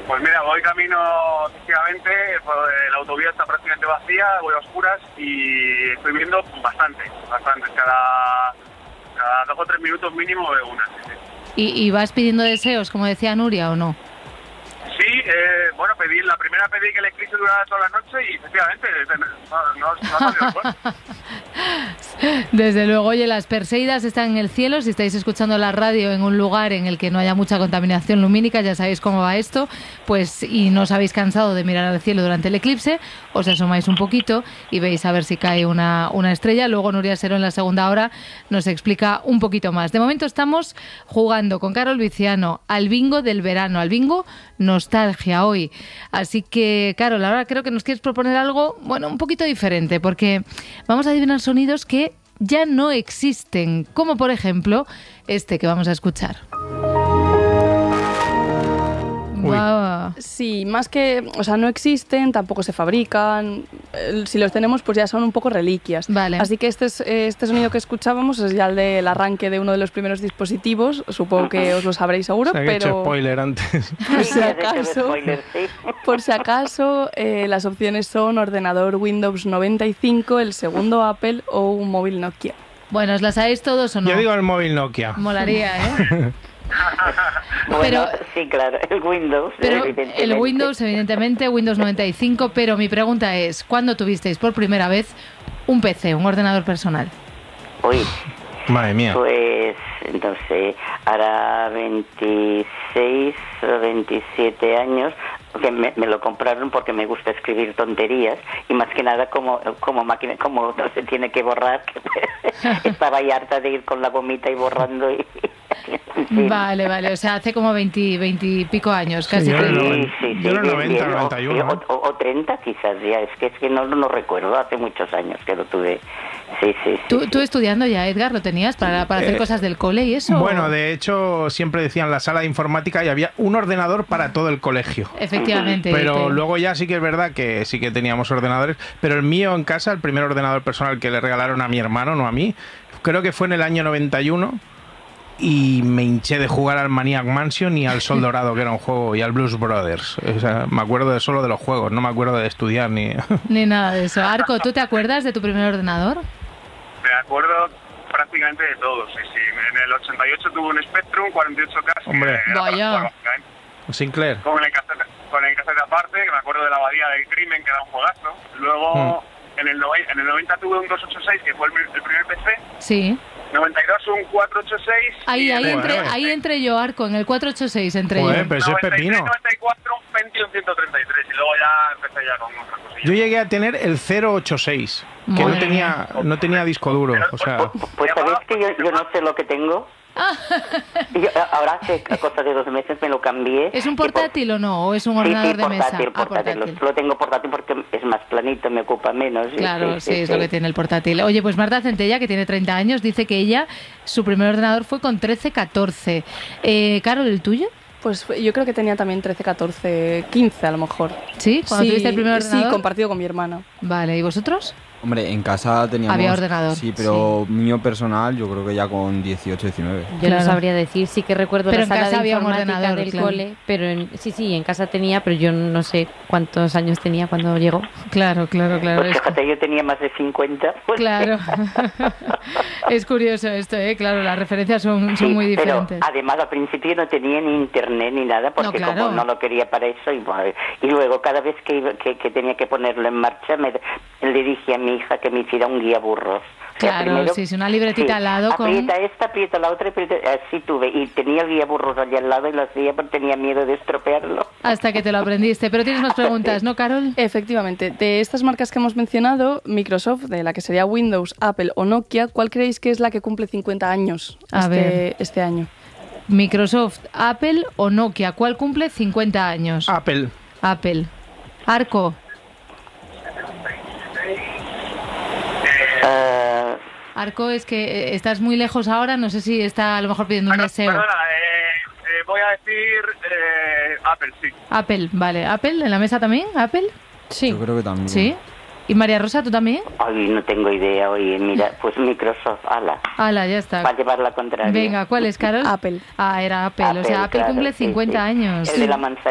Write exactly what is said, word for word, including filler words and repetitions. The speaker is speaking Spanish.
Pues mira, voy camino, efectivamente, la autovía está prácticamente vacía, voy a oscuras y estoy viendo bastante, bastante. Cada, cada dos o tres minutos mínimo veo una. Sí, sí. ¿Y, ¿Y vas pidiendo deseos, como decía Nuria, o no? Sí, eh, bueno, pedí, la primera pedí que el eclipse durara toda la noche y efectivamente no, no, no ha salido después. Desde luego, oye, las Perseidas están en el cielo. Si estáis escuchando la radio en un lugar en el que no haya mucha contaminación lumínica, ya sabéis cómo va esto, pues y no os habéis cansado de mirar al cielo durante el eclipse, os asomáis un poquito y veis a ver si cae una, una estrella. Luego Nuria Serón en la segunda hora nos explica un poquito más. De momento estamos jugando con Carol Viciano al bingo del verano, al bingo nostalgia hoy. Así que, Carol, ahora creo que nos quieres proponer algo, bueno, un poquito diferente, porque vamos a adivinar sonidos que ya no existen, como por ejemplo este que vamos a escuchar. Wow. Sí, más que, o sea, no existen, tampoco se fabrican. Si los tenemos, pues ya son un poco reliquias. Vale. Así que este, es, este sonido que escuchábamos es ya el del arranque de uno de los primeros dispositivos. Supongo que os lo sabréis seguro, o sea, pero... he hecho spoiler antes. Por si acaso, spoiler, sí. por si acaso eh, las opciones son ordenador Windows noventa y cinco, el segundo Apple o un móvil Nokia. Bueno, ¿os las sabéis todos o no? Yo digo el móvil Nokia. Molaría, ¿eh? Bueno, pero, sí, claro, el Windows. Pero el Windows, evidentemente, Windows noventa y cinco, pero mi pregunta es, ¿cuándo tuvisteis por primera vez un P C, un ordenador personal? Uy, madre mía. Pues, entonces, hará veintiséis o veintisiete años que me, me lo compraron porque me gusta escribir tonterías y más que nada como como máquina, como no se tiene que borrar, que estaba ya harta de ir con la gomita y borrando y... Sí. Vale, vale, o sea, hace como veinte y pico años, casi. Sí, yo treinta. no, sí, sí, yo sí, era bien, noventa, bien, noventa y uno. O, o, o treinta quizás ya, es que, es que no lo recuerdo, hace muchos años que lo tuve. Sí, sí, sí. ¿Tú, sí. tú estudiando ya, Edgar, lo tenías para, para hacer Eh, cosas del cole y eso? Bueno, de hecho, siempre decían la sala de informática y había un ordenador para todo el colegio. Efectivamente. Pero te... luego ya sí que es verdad que sí que teníamos ordenadores, pero el mío en casa, el primer ordenador personal que le regalaron a mi hermano, no a mí, creo que fue en el año noventa y uno y me hinché de jugar al Maniac Mansion y al Sol Dorado, que era un juego, y al Blues Brothers. O sea, me acuerdo de solo de los juegos, no me acuerdo de estudiar ni... Ni nada de eso. Arco, ¿tú te acuerdas de tu primer ordenador? Me acuerdo prácticamente de todo, sí, sí. En el ochenta y ocho tuve un Spectrum cuarenta y ocho K. Hombre. Vaya. Sinclair. Con el cassette, con el cassette aparte, que me acuerdo de la Abadía del Crimen, que era un juegazo. Luego, mm. en, el no, en el noventa tuve un doscientos ochenta y seis, que fue el, el primer P C. Sí. noventa y dos un cuatrocientos ochenta y seis. Ahí, ahí, el entre, ahí entre yo, Arco, en el cuatrocientos ochenta y seis entre Joder, yo. pero ese es pepino. noventa y cuatro un Pentium ciento treinta y tres y luego ya empecé ya con otras cosillas. Yo llegué a tener el cero ochenta y seis, que no tenía, no tenía disco duro, o sea... Pues sabéis que yo, yo no sé lo que tengo. Yo, ahora hace cosa de dos meses me lo cambié. ¿Es un portátil por... o no? ¿O es un ordenador sí, sí, de portátil, mesa? Portátil, ah, portátil. Lo, lo tengo portátil porque es más planito, me ocupa menos. Claro, sí, sí, sí, es sí. lo que tiene el portátil. Oye, pues Marta Centella, que tiene treinta años, dice que ella, su primer ordenador fue con trece, catorce. Eh, Carol, ¿el tuyo? Pues yo creo que tenía también trece, catorce, quince a lo mejor. ¿Sí? ¿Cuando sí, tuviste el primer ordenador? Sí, compartido con mi hermana. Vale, ¿y vosotros? Hombre, en casa teníamos... Había ordenador. Sí, pero sí. Mío personal yo creo que ya con dieciocho, diecinueve. Yo claro. no sabría decir, sí que recuerdo pero la sala de había informática un ordenador, del claro. cole, pero en, sí, sí, en casa tenía, pero yo no sé cuántos años tenía cuando llegó. Claro, claro, claro. Pues fíjate, yo tenía más de cincuenta. Pues claro. Es curioso esto, ¿eh? Claro, las referencias son, son sí, muy diferentes. Pero además al principio no tenía ni internet ni nada, porque no, claro. como no lo quería para eso, y, y luego cada vez que, iba, que, que tenía que ponerlo en marcha, me, le dije a mi hija que me hiciera un guía burros. Claro, o sea, primero, sí, sí, una libretita sí, al lado aprieta con... esta, aprieta la otra, aprieta, así tuve, y tenía el guía burros allá al lado y lo hacía porque tenía miedo de estropearlo. Hasta que te lo aprendiste, pero tienes más preguntas, ¿no, Carol? Efectivamente, de estas marcas que hemos mencionado, Microsoft, de la que sería Windows, Apple o Nokia, ¿cuál creéis que es la que cumple cincuenta años a este, ver. este año? Microsoft, Apple o Nokia, ¿cuál cumple cincuenta años? Apple. Apple. Arco. Uh... Arco, es que estás muy lejos ahora, no sé si está a lo mejor pidiendo un bueno, deseo. Perdona, eh, eh, voy a decir eh, Apple, sí. Apple, vale. ¿Apple en la mesa también? ¿Apple? Sí. Yo creo que también. ¿Sí? ¿Y María Rosa, tú también? Ay, no tengo idea, oye, mira, pues Microsoft, ala. Ala, ya está. Para llevar la contraria. Venga, ¿cuál es, Carol? Apple. Ah, era Apple, Apple o sea, Apple claro, cumple sí, cincuenta sí. años. El de la manzanita.